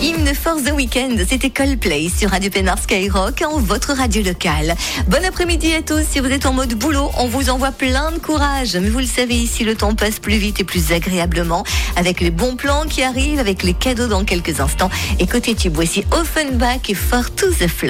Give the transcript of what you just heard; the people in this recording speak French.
Hymne for the Weekend, c'était Coldplay sur Radio Pénard Skyrock, en votre radio locale. Bon après-midi à tous, si vous êtes en mode boulot, on vous envoie plein de courage. Mais vous le savez, ici le temps passe plus vite et plus agréablement, avec les bons plans qui arrivent, avec les cadeaux dans quelques instants. Et côté tube, voici Offenbach et For to the Floor.